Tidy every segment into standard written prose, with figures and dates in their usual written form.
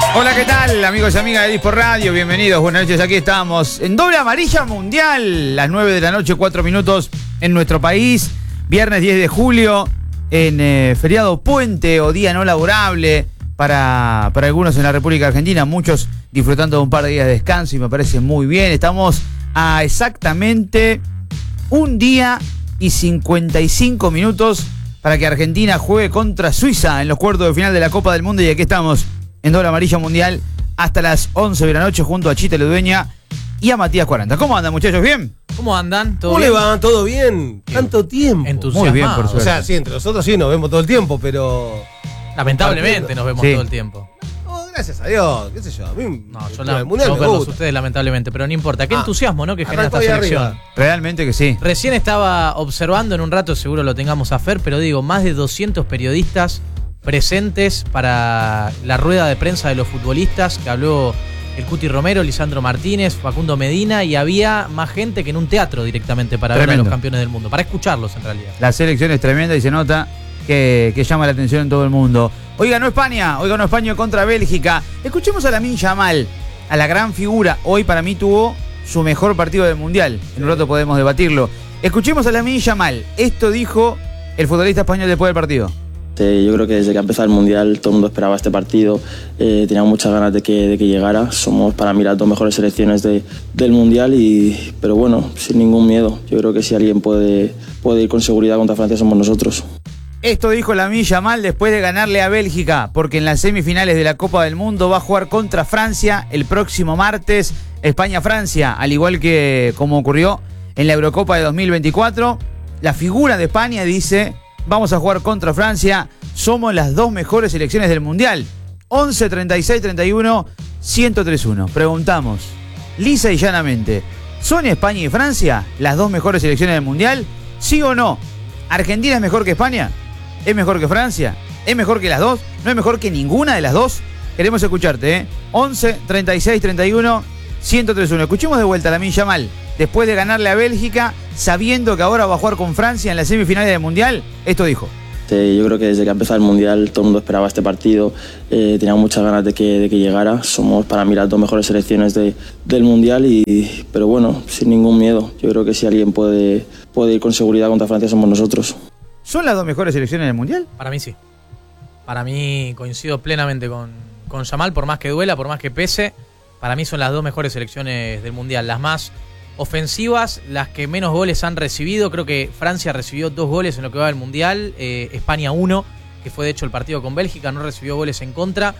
Hola, ¿qué tal, amigos y amigas de Dispor Radio? Bienvenidos, buenas noches, aquí estamos en Doble Amarilla Mundial, las 9 de la noche, 4 minutos en nuestro país, viernes 10 de julio, en feriado puente o día no laborable para algunos en la República Argentina, muchos disfrutando de un par de días de descanso y me parece muy bien. Estamos a exactamente un día y 55 minutos para que Argentina juegue contra Suiza en los cuartos de final de la Copa del Mundo, y aquí estamos en Doble Amarilla Mundial hasta las 11 de la noche junto a Chita Ludueña y a Matías 40. ¿Cómo andan, muchachos? ¿Bien? ¿Cómo andan? ¿Cómo le va? ¿Todo bien? Tanto tiempo. Entusiasmado. Muy bien, por suerte. O sea, sí, entre nosotros sí nos vemos todo el tiempo, pero... Lamentablemente nos vemos Sí. todo el tiempo. Oh, gracias a Dios, qué sé yo. A mí No, yo el mundial yo me verlos gusta. ustedes lamentablemente, pero no importa. Qué entusiasmo, ¿no? Que genera Arrancó esta ahí selección. arriba. Realmente que sí. Recién estaba observando, en un rato seguro lo tengamos a Fer, pero digo, más de 200 periodistas presentes para la rueda de prensa de los futbolistas, que habló el Cuti Romero, Lisandro Martínez, Facundo Medina, y había más gente que en un teatro directamente para ver a Tremendo. los campeones del mundo, para escucharlos en realidad. La selección es tremenda y se nota que llama la atención en todo el mundo. Hoy ganó España contra Bélgica. Escuchemos a Lamine Yamal, a la gran figura. Hoy para mí tuvo su mejor partido del Mundial. En un rato podemos debatirlo. Escuchemos a Lamine Yamal. Esto dijo el futbolista español después del partido. Yo creo que desde que ha empezado el Mundial todo el mundo esperaba este partido, tenía muchas ganas de que llegara. Somos para mí las dos mejores selecciones del Mundial, pero bueno, sin ningún miedo. Yo creo que si alguien puede ir con seguridad contra Francia somos nosotros. Esto dijo Lamine Yamal después de ganarle a Bélgica, porque en las semifinales de la Copa del Mundo va a jugar contra Francia el próximo martes, España-Francia, al igual que como ocurrió en la Eurocopa de 2024. La figura de España dice: vamos a jugar contra Francia, somos las dos mejores selecciones del Mundial. 11, 36, 31, 103-1. Preguntamos, lisa y llanamente, ¿son España y Francia las dos mejores selecciones del Mundial? ¿Sí o no? ¿Argentina es mejor que España? ¿Es mejor que Francia? ¿Es mejor que las dos? ¿No es mejor que ninguna de las dos? Queremos escucharte, ¿eh? 11, 36, 31, 103-1. Escuchemos de vuelta a Lamine Yamal. Después de ganarle a Bélgica, sabiendo que ahora va a jugar con Francia en las semifinales del Mundial, esto dijo. Yo creo que desde que ha empezado el Mundial todo el mundo esperaba este partido, tenía muchas ganas de que llegara. Somos para mí las dos mejores selecciones del Mundial, pero bueno, sin ningún miedo. Yo creo que si alguien puede ir con seguridad contra Francia somos nosotros. ¿Son las dos mejores selecciones del Mundial? Para mí sí. Para mí coincido plenamente con Yamal, por más que duela, por más que pese. Para mí son las dos mejores selecciones del Mundial. Las más ofensivas, las que menos goles han recibido. Creo que Francia recibió 2 goles en lo que va del Mundial. España 1, que fue de hecho el partido con Bélgica, no recibió goles en contra.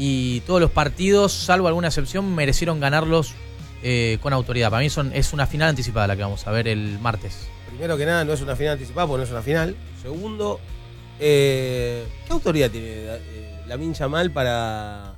Y todos los partidos, salvo alguna excepción, merecieron ganarlos con autoridad. Para mí es una final anticipada la que vamos a ver el martes. Primero que nada, no es una final anticipada porque no es una final. Segundo, ¿qué autoridad tiene Lamine Yamal para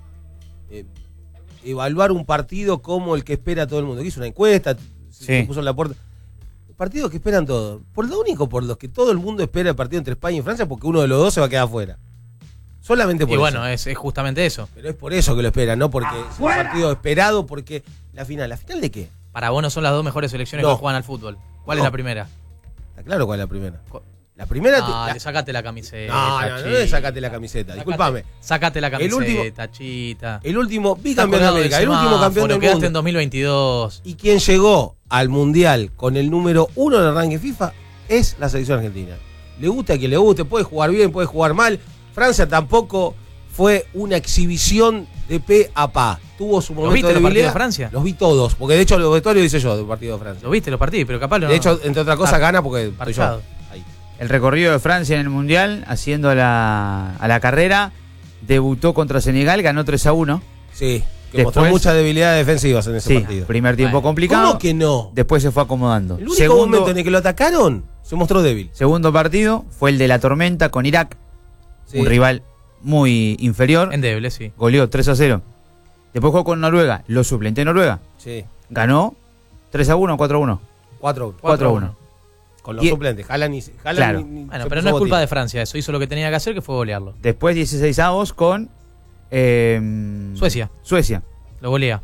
evaluar un partido como el que espera todo el mundo? Que hizo una encuesta, se puso en la puerta. Partidos que esperan todos. Por lo único por los que todo el mundo espera el partido entre España y Francia, porque uno de los dos se va a quedar afuera. Solamente por eso. Y bueno, es justamente eso. Pero es por eso que lo esperan, no porque es un partido esperado, porque ¿la final de qué? Para vos no son las dos mejores selecciones que juegan al fútbol. ¿Cuál es la primera? Está claro cuál es la primera. La primera... No, sacate la camiseta. No le sacate la camiseta, discúlpame. Sacate la camiseta, Chita. El último bicampeón de América, el último campeón del quedaste mundo. en 2022. Y quien llegó al Mundial con el número 1 en el ranking FIFA es la selección argentina. Le guste a quien le guste, puede jugar bien, puede jugar mal. Francia tampoco fue una exhibición de pe a pa. Tuvo su momento de debilidad. ¿Los viste los partidos de Francia? Los vi todos, porque de hecho los vestuarios hice yo del partido de Francia. ¿Los viste los partidos? Pero capaz De hecho, entre otras cosas, gana porque estoy yo ahí. El recorrido de Francia en el Mundial, haciendo a la carrera, debutó contra Senegal, ganó 3-1. Sí, que mostró muchas debilidades defensivas en ese partido. Primer tiempo complicado. ¿Cómo que no? Después se fue acomodando. El único momento en el que lo atacaron, se mostró débil. Segundo partido fue el de la tormenta con Irak, un rival muy inferior. Endeble, sí. Goleó 3-0. Después jugó con Noruega, lo suplente Noruega. Sí. Ganó 3-1 o 4-1. 4-1. Con los suplentes. Claro. Bueno, pero no es culpa de Francia eso. Hizo lo que tenía que hacer, que fue golearlo. Después 16avos con Suecia. Suecia. Lo golea.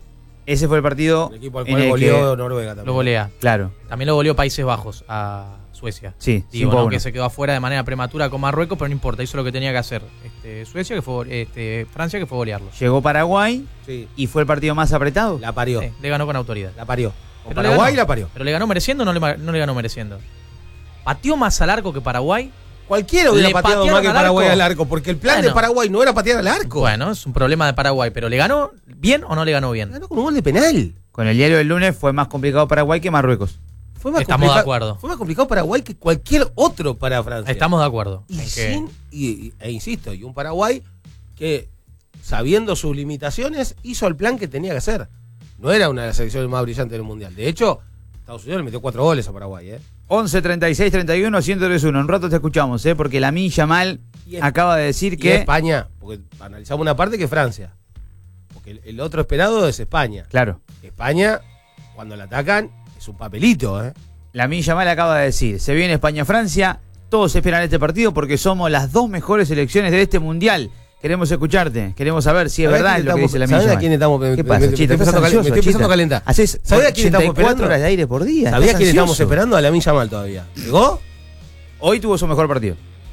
Ese fue el partido Un equipo al en cual el goleó que... Noruega también. Lo golea. Claro, También lo goleó Países Bajos a Suecia. sí, Digo, 5-1. ¿no? Que se quedó afuera de manera prematura con Marruecos, pero no importa, hizo lo que tenía que hacer. Suecia, que fue Francia, que fue golearlo. Llegó Paraguay Sí, y fue el partido más apretado. la parió. Sí, le ganó con autoridad. La parió. Con Pero le Paraguay ganó. la parió. ¿Pero le ganó mereciendo o no le ganó mereciendo? ¿Pateó más al arco que Paraguay? Cualquiera hubiera ¿Le pateado patearon más que al Paraguay arco? al arco, porque el plan de Bueno. Paraguay no era patear al arco. Bueno, es un problema de Paraguay, pero ¿le ganó bien o no le ganó bien? Ganó con un gol de penal. Con el diario del lunes fue más complicado Paraguay que Marruecos. Fue más Estamos de complicado- acuerdo. Fue más complicado Paraguay que cualquier otro para Francia. Estamos de acuerdo. Y, en que- insisto, y un Paraguay que, sabiendo sus limitaciones, hizo el plan que tenía que hacer. No era una de las selecciones más brillantes del Mundial. De hecho, Estados Unidos le metió 4 goles a Paraguay. 11 36 31 103-1. Un rato te escuchamos, porque Lamine Yamal Y es- acaba de decir Y que... España, porque analizamos una parte que es Francia. Porque el otro esperado es España. Claro, España, cuando la atacan, es un papelito. Lamine Yamal acaba de decir, se viene España-Francia, todos esperan este partido porque somos las dos mejores selecciones de este Mundial. Queremos escucharte, queremos saber si es ¿Sabés verdad quién lo que estamos- dice Lamine sabés a Yamal. quién estamos- ¿Qué me- pasa, me- Chita? me estoy Estás empezando a ansioso, me estoy empezando Chita. a calentar. Haces ¿Sabés a quién estamos 84 esperando? horas de aire por día. ¿Sabías estás quién estamos ansioso. esperando? A Lamine Yamal todavía. ¿Llegó? Hoy tuvo su mejor partido.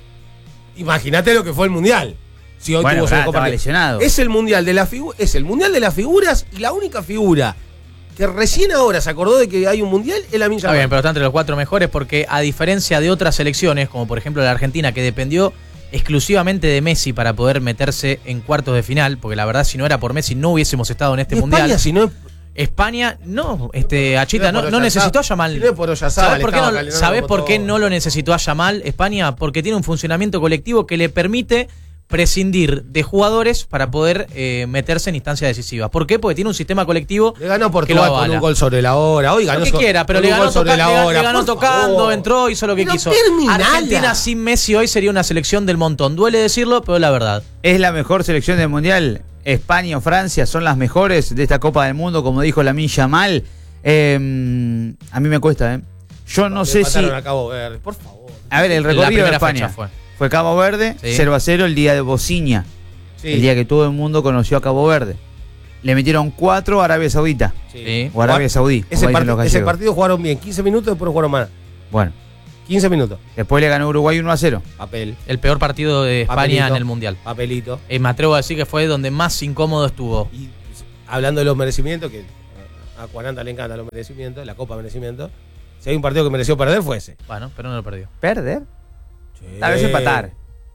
Imagínate lo que fue el Mundial. Si hoy Bueno, tuvo su pará, mejor estaba partido. lesionado. Es el Mundial de es el Mundial de las figuras, y la única figura que recién ahora se acordó de que hay un Mundial es Lamine Está Yamal. bien, pero está entre los 4 mejores porque a diferencia de otras selecciones, como por ejemplo la Argentina, que dependió exclusivamente de Messi para poder meterse en cuartos de final, porque la verdad si no era por Messi no hubiésemos estado en este Y Mundial. España, si no es España, no, Achita, No es por no Oyarzabal. necesitó a Yamal. Si no es por Oyarzabal, ¿Sabés por qué estaba no, calentando ¿sabés el por qué motor? no lo necesitó a Yamal España? Porque tiene un funcionamiento colectivo que le permite prescindir de jugadores para poder meterse en instancias decisivas. ¿Por qué? Porque tiene un sistema colectivo le ganó a que lo Portugal con avala. un gol sobre la hora. Hoy ganó Lo que quiera, pero con le un ganó, gol sobre la hora. le ganó por tocando, favor. entró, hizo lo que Pero quiso. terminala. Argentina sin Messi hoy sería una selección del montón. Duele decirlo, pero es la verdad. ¿Es la mejor selección del Mundial? España o Francia son las mejores de esta Copa del Mundo, como dijo Lamine Yamal. A mí me cuesta, Yo no Le sé si... empataron a Cabo Verde, por favor. A ver, el La recorrido de primera España fecha fue Cabo Verde, Sí. 0-0 el día de Bociña, Sí. el día que todo el mundo conoció a Cabo Verde. Le metieron 4 a Arabia Saudita, Sí. o Arabia Saudí, como Ese, dicen los ese gallegos. partido jugaron bien, 15 minutos, después no jugaron más. Bueno, 15 minutos. después le ganó Uruguay 1-0. Papel, El peor partido de España Papelito. en el Mundial. papelito. Me atrevo a decir que fue donde más incómodo estuvo. Y hablando de los merecimientos, que a Juananta le encantan los merecimientos, la Copa Merecimientos. Si hay un partido que mereció perder, fue ese. Bueno, pero no lo perdió. ¿Perder? Tal vez empatar.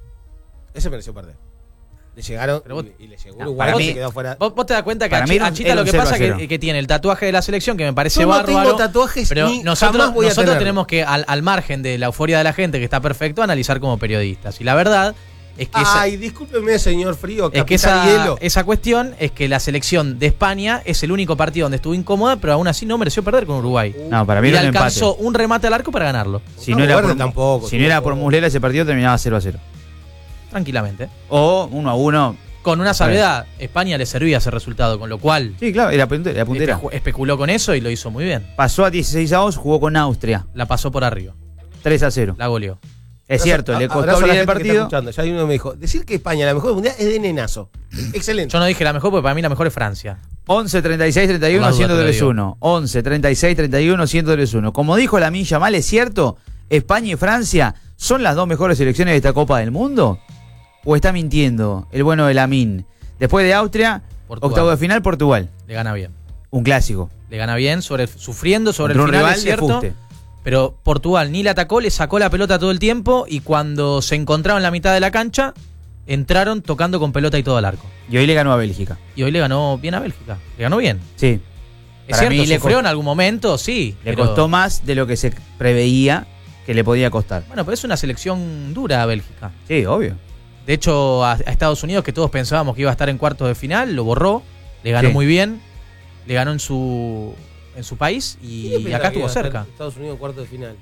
Ese mereció perder. Le llegaron Pero vos- y le llegó No, Uruguay, para se mí- quedó fuera. ¿Vos te das cuenta que Para mí era un- Achita era lo un que 0 pasa a 0. que tiene el tatuaje de la selección que me parece Yo no bárbaro. tengo tatuajes, pero ni nosotros, jamás voy a nosotros tenerlo. tenemos que, al margen de la euforia de la gente que está perfecto, analizar como periodistas. Y la verdad es que Ay, discúlpeme, señor Frío, es que Capitán Hielo. esa cuestión es que la selección de España es el único partido donde estuvo incómoda, pero aún así no mereció perder con Uruguay. No, para mí Y era un empate. alcanzó un remate al arco para ganarlo. Si No, no era Verde por, tampoco, si no era por tampoco. Muslera, ese partido terminaba 0-0. Tranquilamente. O 1-1. Con una salvedad, España le servía ese resultado, con lo cual Sí, claro, era puntera. especuló con eso y lo hizo muy bien. Pasó a 16-2, jugó con Austria. La pasó por arriba, 3-0. la goleó. Es cierto, le costó Abrazo a la abrir el gente que está partido. escuchando. Ya hay uno que me dijo, decir que España la mejor del mundial es de nenazo. Excelente. Yo no dije la mejor porque para mí la mejor es Francia. 11 36 31 Por la duda te lo 1031. 11 36 31 1031. Como dijo Lamine Yamal, es cierto, España y Francia son las dos mejores selecciones de esta Copa del Mundo. ¿O está mintiendo el bueno de Lamine? Después de Austria, Portugal. octavo de final, Portugal. Le gana bien. Un clásico. Le gana bien, sufriendo sobre Contra el un final, rival es de cierto. fuste. Pero Portugal ni la atacó, le sacó la pelota todo el tiempo y cuando se encontraron en la mitad de la cancha, entraron tocando con pelota y todo al arco. Y hoy le ganó a Bélgica. Y hoy le ganó bien a Bélgica. Le ganó bien. Sí. Es Para mí cierto, le sufrió costó- en algún momento, sí. Le pero- costó más de lo que se preveía que le podía costar. Bueno, pero es una selección dura Bélgica. Sí, obvio. De hecho, a Estados Unidos, que todos pensábamos que iba a estar en cuartos de final, lo borró, le ganó Sí. muy bien, le ganó en su país y acá estuvo cerca. Estados Unidos en cuarto de final.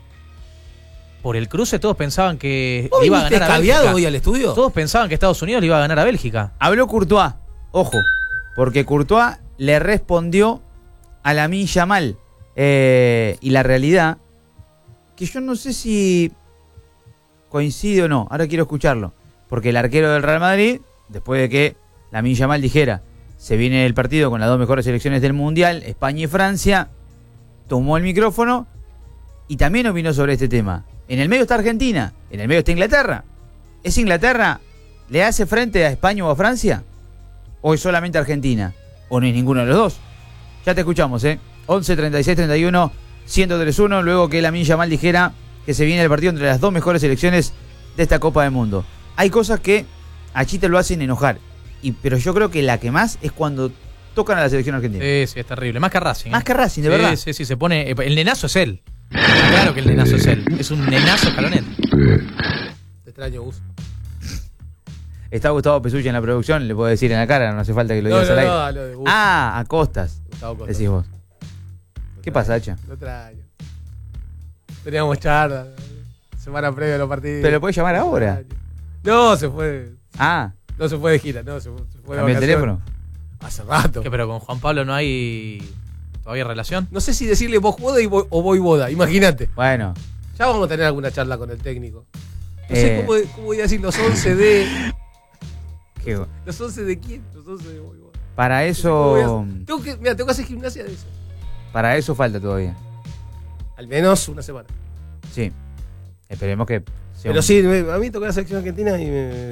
Por el cruce todos pensaban que ¿Vos le iba a viniste ganar a escabiado Bélgica. hoy al estudio? Todos pensaban que Estados Unidos le iba a ganar a Bélgica. Habló Courtois, ojo, porque Courtois le respondió a Lamine Yamal. Y la realidad, que yo no sé si coincide o no, ahora quiero escucharlo. Porque el arquero del Real Madrid, después de que Lamine Yamal dijera se viene el partido con las dos mejores selecciones del Mundial, España y Francia, tomó el micrófono y también opinó sobre este tema. En el medio está Argentina, en el medio está Inglaterra. ¿Es Inglaterra? ¿Le hace frente a España o a Francia? ¿O es solamente Argentina? ¿O no es ninguno de los dos? Ya te escuchamos, 11 36 31 1031, luego que Lamine Yamal dijera que se viene el partido entre las dos mejores selecciones de esta Copa del Mundo. Hay cosas que a Chita lo hacen enojar, pero yo creo que la que más es cuando tocan a la selección argentina. Sí, es terrible. Más que Racing. Más que Racing, de verdad. Sí, se pone... El nenazo es él. Claro que el nenazo es él. Es un nenazo escalonete. Te extraño, Gus. Está Gustavo Pesucha en la producción, le puedo decir en la cara, no hace falta que lo digas al aire. lo de Gus. Ah, a Costas, Gustavo Costas. decís vos. ¿Qué pasa, Hacha? Lo extraño. Teníamos charla. Semana previa a los partidos. Pero lo podés llamar ahora. No, se fue. Ah, No se fue de gira, no, se fue de ¿cambió el vacaciones. teléfono? Hace rato. ¿Qué, pero con Juan Pablo no hay todavía relación? No sé si decirle vos boda o voy boda, imagínate. Bueno. Ya vamos a tener alguna charla con el técnico. No Eh. sé cómo voy a decir los 11 de... qué- ¿Los 11 de quién? Los 11 de voy boda. Para eso, Tengo que hacer gimnasia de eso. para eso falta todavía. Al menos una semana. Sí. Esperemos que sea Pero un- sí, a mí tocó la selección argentina y me...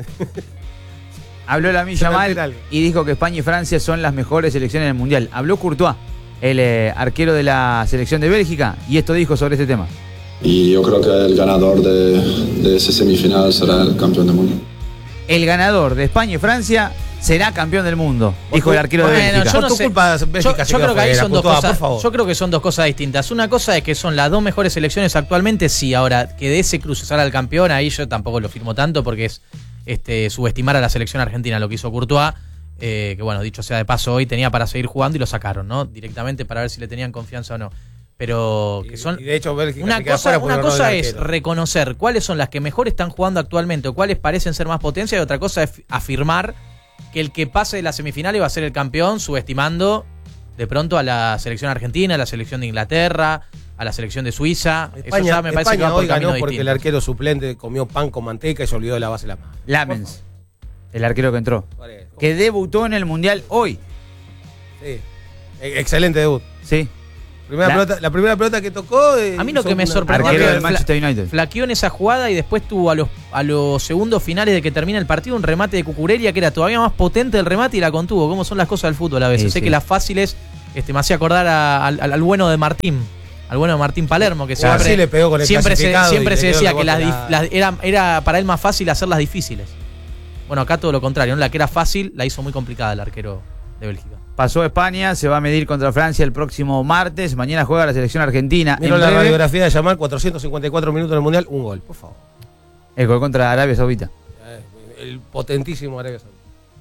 Habló Lamine Se me Yamal altera algo. y dijo que España y Francia son las mejores selecciones del Mundial. Habló Courtois, el arquero de la selección de Bélgica, y esto dijo sobre este tema. Y yo creo que el ganador de ese semifinal será el campeón del mundo. El ganador de España y Francia será campeón del mundo, dijo el arquero de Bueno, Bélgica. yo Por no tu sé. culpa, Bélgica se Yo quedó creo que ahí fuera, son dos Courtois, cosas. por favor. Yo creo que son dos cosas distintas. Una cosa es que son las dos mejores selecciones actualmente. Sí, ahora que de ese cruce salga el campeón, ahí yo tampoco lo firmo tanto porque es subestimar a la selección argentina lo que hizo Courtois. Que bueno, dicho sea de paso, hoy tenía para seguir jugando y lo sacaron, ¿no? Directamente para ver si le tenían confianza o no. Pero que son. Y de hecho, Bélgica Una se queda cosa, fuera por una el error cosa del es arquero. reconocer cuáles son las que mejor están jugando actualmente o cuáles parecen ser más potencia, y otra cosa es afirmar que el que pase de la semifinal va a ser el campeón, subestimando de pronto a la selección argentina, a la selección de Inglaterra, a la selección de Suiza. Eso ya me parece que va por hoy ganó caminos porque el distintos. arquero suplente comió pan con manteca y se olvidó de la base de la mano. Lamens, el arquero que entró, Vale, que debutó en el Mundial hoy. sí. Excelente debut. Sí, La primera pelota que tocó. A mí lo hizo que me una- sorprendió arquero que del Manchester United. flaqueó en esa jugada y después tuvo a los segundos finales de que termina el partido un remate de Cucurella que era todavía más potente del remate y la contuvo. ¿Cómo son las cosas del fútbol a veces? Sí, Sé sí. que las fáciles me hacía acordar al bueno de Martín. Al bueno de Martín Palermo, que O así le pegó con el siempre clasificado siempre y se le quedó decía el que rebote era para él más fácil hacer las difíciles. Bueno, acá todo lo contrario, ¿no? La que era fácil la hizo muy complicada el arquero de Bélgica. Pasó España, se va a medir contra Francia el próximo martes. Mañana juega la selección argentina. Miro En la breve, radiografía de Yamal, 454 minutos en el Mundial, un gol, por favor. el gol contra Arabia Saudita. El potentísimo Arabia Saudita.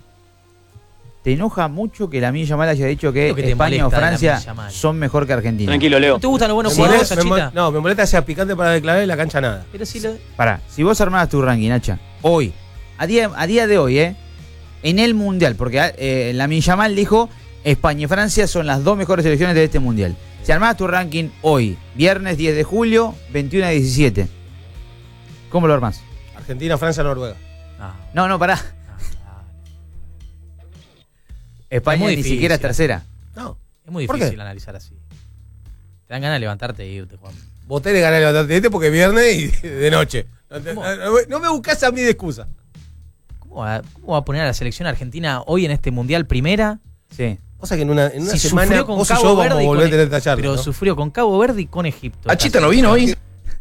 ¿Te enoja mucho que Lamine Yamal haya dicho que, Lo que te España o molesta de Francia Lamine Yamal. son mejor que Argentina? Tranquilo, Leo. ¿No te gustan los buenos Me jugadores, molesta- Achita? no, me molesta que sea picante para declarar y la cancha nada. Pero si lo... Pará, si vos armabas tu ranking, Nacha, hoy, a día de hoy, en el Mundial, porque Lamine Yamal dijo España y Francia son las dos mejores selecciones de este Mundial. Si armabas tu ranking hoy, viernes 10 de julio, 21 a 17, ¿cómo lo armás? Argentina, Francia, Noruega. No, pará. España muy ni difícil. siquiera es tercera. No. Es muy ¿Por difícil qué? analizar así. Te dan ganas de levantarte e irte, Juan. Voté de ganar el levantarte porque es viernes y de noche. No me buscas a mí de excusa. ¿Cómo va a poner a la selección argentina hoy en este Mundial primera? Sí. O sea que en una Si semana sufrió con vos y Cabo yo vamos Verde a y volver a con- tener esta charla. Pero ¿no? sufrió con Cabo Verde y con Egipto. Achita no vino hoy.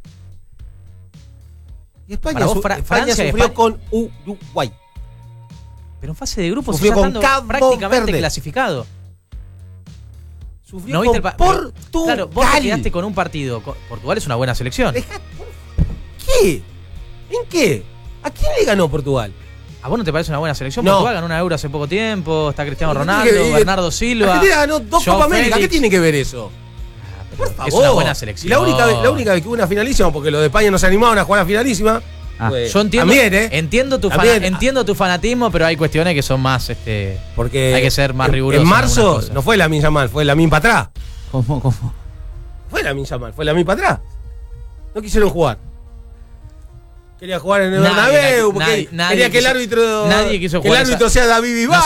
Y España, Para vos, España Francia y sufrió España- con Uruguay. Pero en fase de grupos Sufrió ya con estando Cabo prácticamente Verde. clasificado. Sufrió ¿No viste con el Claro, Portugal. vos te quedaste con un partido. Portugal es una buena selección. ¿Qué? ¿En qué? ¿A quién le ganó Portugal? ¿A vos no te parece una buena selección? No. Portugal ganó una Euro hace poco tiempo. Está Cristiano ¿Qué Ronaldo, tiene que ver? Bernardo Silva. Argentina ganó dos Joao Copa América. ¿Qué Félix. tiene que ver eso? Pero Por favor. es una buena selección. Y la única vez que hubo una finalísima, porque los de España no se animaban a jugar a finalísima. Ah, fue- Yo entiendo, También, entiendo, También. entiendo tu fanatismo, pero hay cuestiones que son más. Porque Hay que ser más en- riguroso En en marzo algunas cosas. no fue Lamine Yamal, fue Lamine para atrás. ¿Cómo? Fue Lamine Yamal, fue Lamine para atrás. No quisieron jugar. Quería jugar en el Bernabéu, porque quería que el árbitro. Nadie quiso jugar. Que el árbitro sea David Bisbal.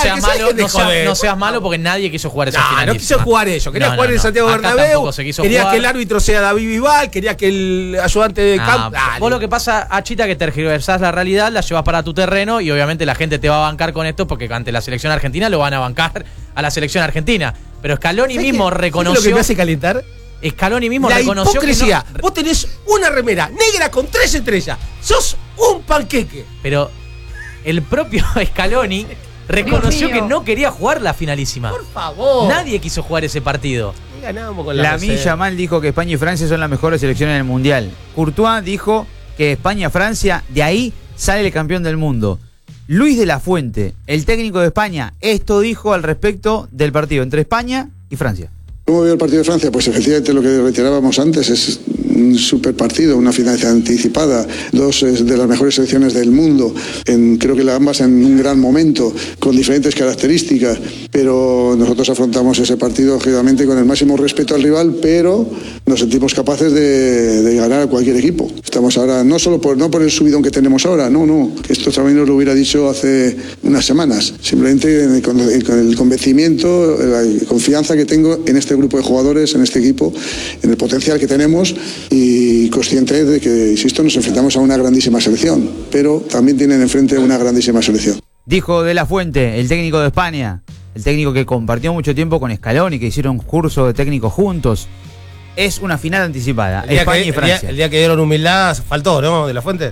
No seas malo porque nadie quiso jugar esa finalísima. No quiso jugar ellos. Quería jugar en el Santiago Bernabéu. Quería que el árbitro sea David Bisbal. Quería que el ayudante de campo. Vos lo que pasa, Achita, que tergiversás la realidad, la llevas para tu terreno y obviamente la gente te va a bancar con esto porque ante la selección argentina lo van a bancar a la selección argentina. Pero Scaloni mismo reconoció. ¿Sabes lo que me hace calentar? Scaloni mismo la reconoció hipocresía. que no. Vos tenés una remera negra con 3 estrellas. Sos un panqueque. Pero el propio Scaloni reconoció que no quería jugar la finalísima. Por favor. Nadie quiso jugar ese partido. Ganábamos con Lamine Yamal dijo que España y Francia son las mejores selecciones del Mundial. Courtois dijo que España-Francia, de ahí sale el campeón del mundo. Luis de la Fuente, el técnico de España, esto dijo al respecto del partido entre España y Francia. ¿Cómo veo el partido de Francia? Pues efectivamente lo que reiterábamos antes es un super partido, una final anticipada, dos de las mejores selecciones del mundo, creo que ambas en un gran momento, con diferentes características, pero nosotros afrontamos ese partido lógicamente con el máximo respeto al rival, pero nos sentimos capaces de ganar a cualquier equipo. Estamos ahora, no solo no por el subidón que tenemos ahora, no, esto también nos lo hubiera dicho hace unas semanas, simplemente con el convencimiento, la confianza que tengo en este grupo de jugadores, en este equipo, en el potencial que tenemos y consciente de que, insisto, nos enfrentamos a una grandísima selección, pero también tienen enfrente una grandísima selección. Dijo De la Fuente, el técnico de España, el técnico que compartió mucho tiempo con Scaloni, que hicieron curso de técnicos juntos. Es una final anticipada, España y Francia. El día que dieron humildad faltó, ¿no? De la Fuente.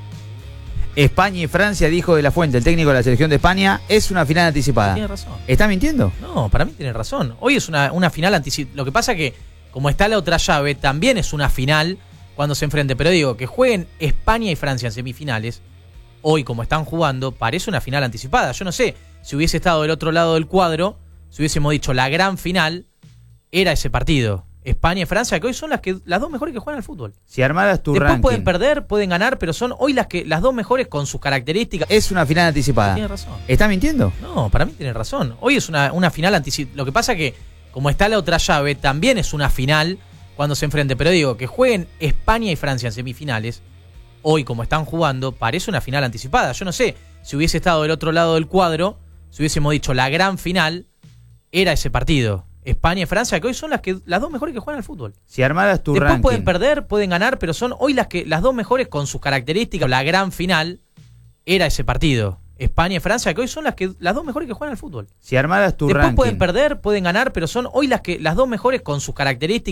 España y Francia, dijo De la Fuente, el técnico de la selección de España, es una final anticipada. Tiene razón. ¿Está mintiendo? No, para mí tiene razón. Hoy es una final anticipada. Lo que pasa que, como está la otra llave, también es una final cuando se enfrente. Pero digo, que jueguen España y Francia en semifinales, hoy como están jugando, parece una final anticipada. Yo no sé, si hubiese estado del otro lado del cuadro, si hubiésemos dicho la gran final, era ese partido. España y Francia, que hoy son las dos mejores que juegan al fútbol. Si armaras tu Después ranking, pueden perder, pueden ganar, pero son hoy las dos mejores con sus características. es una final anticipada. Tiene razón. ¿Está mintiendo? No, para mí tiene razón. Hoy es una final anticipada. Lo que pasa que, como está la otra llave, también es una final cuando se enfrente. Pero digo, que jueguen España y Francia en semifinales, hoy como están jugando, parece una final anticipada. Yo no sé, si hubiese estado del otro lado del cuadro, si hubiésemos dicho la gran final, era ese partido. España y Francia, que hoy son las dos mejores que juegan al fútbol. Si armaras tu Después ranking, pueden perder, pueden ganar, pero son hoy las dos mejores con sus características. La gran final era ese partido. España y Francia, que hoy son las dos mejores que juegan al fútbol. si armaras tu Después ranking, pueden perder, pueden ganar, pero son hoy las dos mejores con sus características.